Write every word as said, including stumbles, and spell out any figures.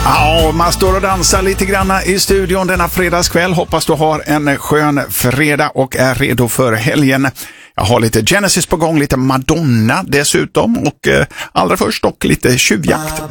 Ja, man står och dansar lite granna i studion denna fredagskväll. Hoppas du har en skön fredag och är redo för helgen. Jag har lite Genesis på gång, lite Madonna dessutom och eh, allra först dock lite tjuvjakt.